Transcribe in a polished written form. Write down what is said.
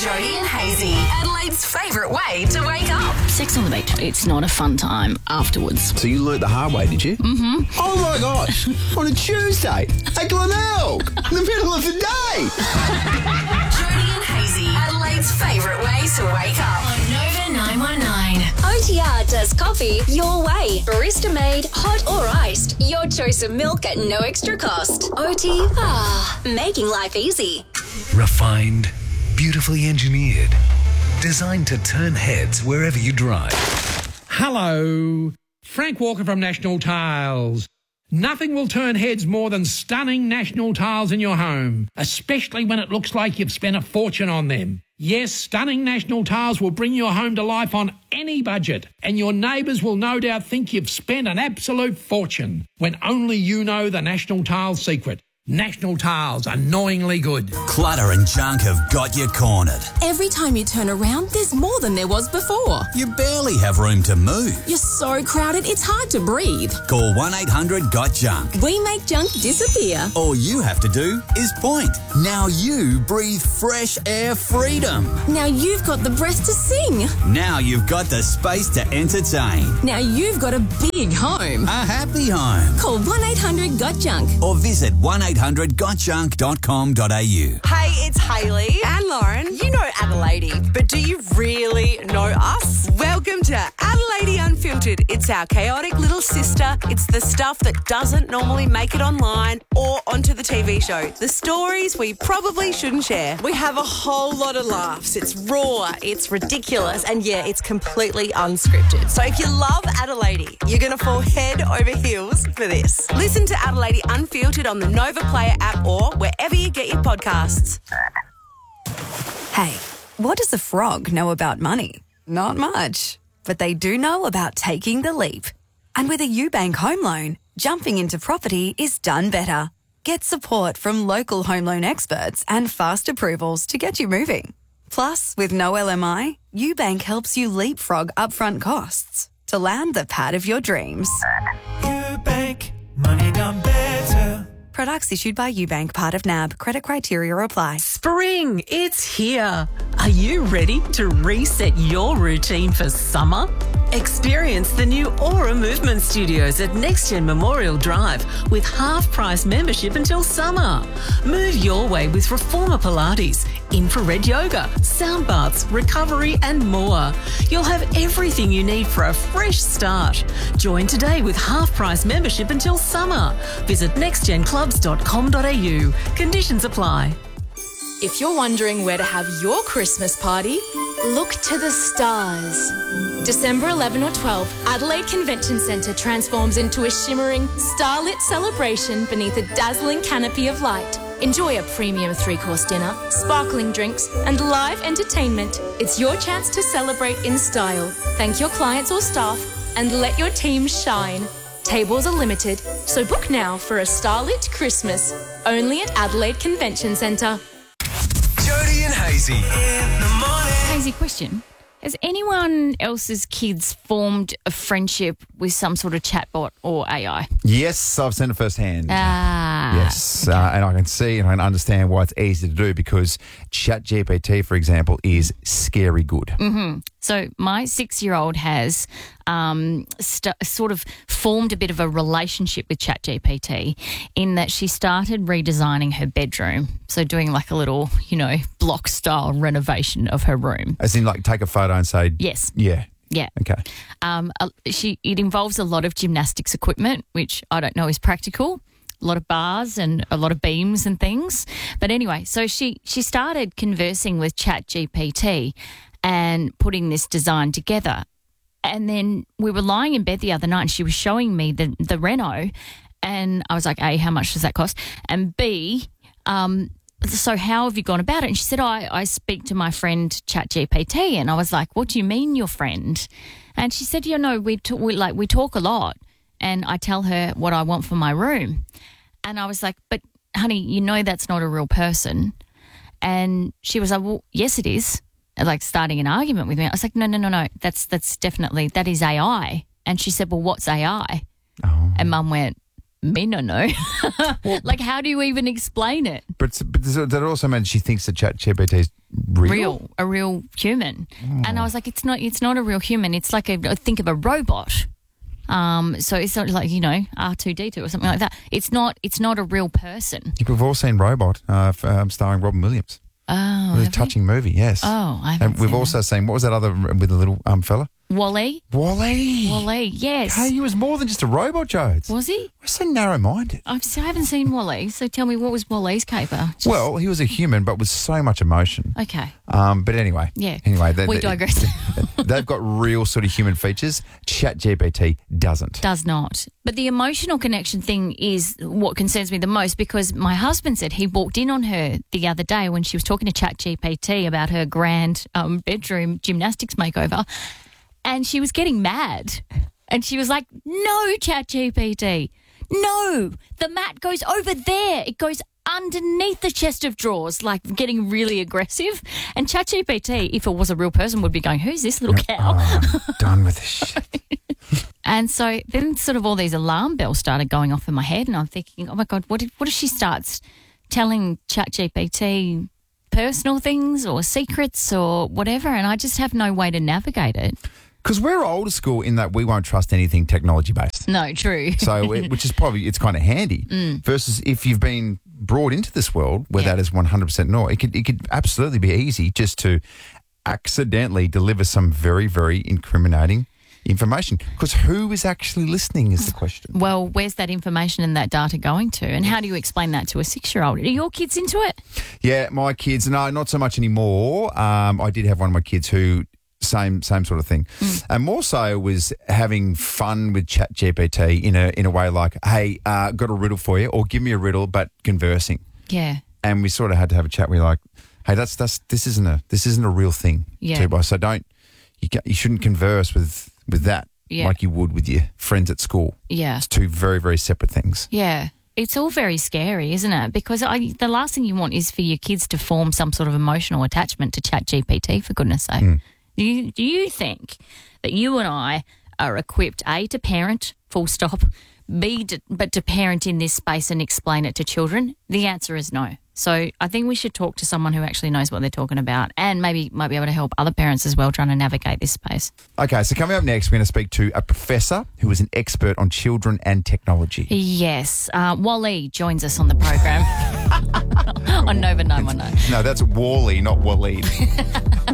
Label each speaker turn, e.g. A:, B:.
A: Jody and Hazy, Adelaide's favourite way to wake up.
B: Sex on the beach, it's not a fun time afterwards.
C: So you learnt the hard way, did you?
B: Mm-hmm.
C: Oh my gosh, on a Tuesday at Glenelg, in the middle of the day.
A: Jody and Hazy, Adelaide's favourite way to wake up. On Nova 919.
D: OTR does coffee your way. Barista made, hot or iced. Your choice of milk at no extra cost. OTR, making life easy.
E: Refined, beautifully engineered, designed to turn heads wherever you drive.
F: Hello, Frank Walker from National Tiles. Nothing will turn heads more than stunning National Tiles in your home, especially when it looks like you've spent a fortune on them. Yes, stunning National Tiles will bring your home to life on any budget, and your neighbours will no doubt think you've spent an absolute fortune, when only you know the National Tiles secret. National Tiles, annoyingly good.
G: Clutter and junk have got you cornered.
H: Every time you turn around, there's more than there was before.
G: You barely have room to move.
H: You're so crowded, it's hard to breathe.
G: Call 1-800-GOT-JUNK.
H: We make junk disappear.
G: All you have to do is point. Now you breathe fresh air freedom.
H: Now you've got the breath to sing.
G: Now you've got the space to entertain.
H: Now you've got a big home.
G: A happy home.
H: Call 1-800-GOT-JUNK.
G: Or visit 1-800-GOTJUNK.com.au.
I: Hey, it's Hayley and Lauren. You know Adelaide, but do you really know us? Welcome to Adelaide Unfiltered. It's our chaotic little sister. It's the stuff that doesn't normally make it online or onto the TV show. The stories we probably shouldn't share. We have a whole lot of laughs. It's raw, it's ridiculous, and yeah, it's completely unscripted. So if you love Adelaide, you're going to fall head over heels for this. Listen to Adelaide Unfiltered on the Nova Player app or wherever you get your podcasts.
J: Hey, what does a frog know about money? Not much. But they do know about taking the leap. And with a Ubank home loan, jumping into property is done better. Get support from local home loan experts and fast approvals to get you moving. Plus, with no LMI, Ubank helps you leapfrog upfront costs to land the pad of your dreams.
K: Ubank, money done better.
J: Products issued by Ubank, part of NAB. Credit criteria apply.
L: Spring, it's here. Are you ready to reset your routine for summer? Experience the new Aura Movement Studios at NextGen Memorial Drive with half-price membership until summer. Move your way with Reformer Pilates, infrared yoga, sound baths, recovery and more. You'll have everything you need for a fresh start. Join today with half-price membership until summer. Visit nextgenclubs.com.au. Conditions apply.
M: If you're wondering where to have your Christmas party, look to the stars. December 11 or 12, Adelaide Convention Centre transforms into a shimmering, starlit celebration beneath a dazzling canopy of light. Enjoy a premium 3-course dinner, sparkling drinks, and live entertainment. It's your chance to celebrate in style, thank your clients or staff, and let your team shine. Tables are limited, so book now for a starlit Christmas. Only at Adelaide Convention Centre.
E: Jody and Hazy. In the morning.
B: Hazy, question. Has anyone else's kids formed a friendship with some sort of chatbot or AI?
C: Yes, I've seen it firsthand.
B: Yes,
C: and I can see and I can understand why it's easy to do because ChatGPT, for example, is scary good.
B: Mm-hmm. So my 6-year-old has sort of formed a bit of a relationship with ChatGPT in that she started redesigning her bedroom. So doing like a little, block-style renovation of her room.
C: As in like take a photo and say...
B: Yes.
C: Yeah.
B: Yeah.
C: Okay.
B: It involves a lot of gymnastics equipment, which I don't know is practical. A lot of bars and a lot of beams and things. But anyway, so she started conversing with ChatGPT and putting this design together. And then we were lying in bed the other night and she was showing me the reno and I was like, A, how much does that cost? And B, so how have you gone about it? And she said, I speak to my friend ChatGPT. And I was like, what do you mean your friend? And she said, we talk a lot and I tell her what I want for my room. And I was like, but honey, that's not a real person. And she was like, well, yes, it is. Like starting an argument with me. I was like, no. That's definitely, that is AI. And she said, well, what's AI?
C: Oh.
B: And Mum went, Me no know. Like, how do you even explain it?
C: But that also means she thinks that ChatGPT is real.
B: A real human. And I was like, it's not a real human. It's like think of a robot. So it's not like, R2-D2 or something like that. It's not a real person.
C: We've all seen Robot, starring Robin Williams.
B: Oh,
C: it was a touching movie, yes.
B: Oh, I haven't
C: And we've also seen, what was that other with the little fella?
B: Wall-E.
C: Wall-E,
B: yes.
C: Hey, he was more than just a robot, Jodes.
B: Was he?
C: We're so narrow-minded.
B: I haven't seen Wall-E, so tell me, what was Wall-E's caper?
C: Well, he was a human, but with so much emotion.
B: Okay.
C: But anyway.
B: Yeah.
C: Anyway,
B: we digress.
C: They've got real sort of human features. ChatGPT doesn't.
B: Does not. But the emotional connection thing is what concerns me the most, because my husband said he walked in on her the other day when she was talking to ChatGPT about her grand bedroom gymnastics makeover, and she was getting mad. And she was like, "No, ChatGPT, no, the mat goes over there. It goes underneath the chest of drawers," like getting really aggressive. And ChatGPT, if it was a real person, would be going, "Who's this little cow?"
C: I'm done with this shit.
B: And so then sort of all these alarm bells started going off in my head, and I'm thinking, oh my God, what if she starts telling ChatGPT personal things or secrets or whatever, and I just have no way to navigate it?
C: Because we're older school in that we won't trust anything technology-based.
B: No, true.
C: So, which is probably, it's kind of handy. Versus if you've been brought into this world where that is 100% normal, it could absolutely be easy just to accidentally deliver some very, very incriminating information. Because who is actually listening is the question.
B: Well, where's that information and that data going to? And how do you explain that to a 6-year-old? Are your kids into it?
C: Yeah, my kids, no, not so much anymore. I did have one of my kids who... Same sort of thing. And more so was having fun with ChatGPT in a way like, hey, got a riddle for you, or give me a riddle, but conversing.
B: Yeah.
C: And we sort of had to have a chat where you're like, hey, this isn't a real thing.
B: Yeah.
C: So you shouldn't converse with that like you would with your friends at school.
B: Yeah.
C: It's two very, very separate things.
B: Yeah. It's all very scary, isn't it? Because the last thing you want is for your kids to form some sort of emotional attachment to ChatGPT, for goodness sake. Do you think that you and I are equipped, A, to parent, full stop, B, but to parent in this space and explain it to children? The answer is no. So I think we should talk to someone who actually knows what they're talking about, and maybe might be able to help other parents as well trying to navigate this space. Okay, so coming up next, we're going to speak to a professor who is an expert on children and technology. Yes. Wall-E joins us on the program on Nova 919. No, that's Wall-E, not Waleed.